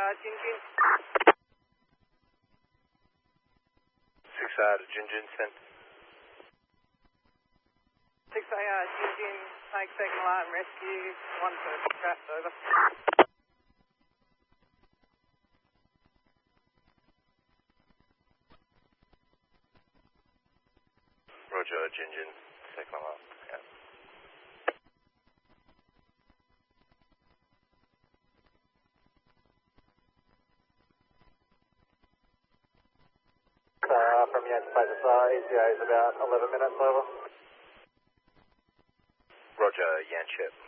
Jinjin. 6 to Jinjin, send. 6 Jinjin, take second alarm, rescue, 1 person trapped, over. Roger, Jinjin, second alarm, yeah. From Yankee Places, ETA is about 11 minutes, over. Roger, Yanchep.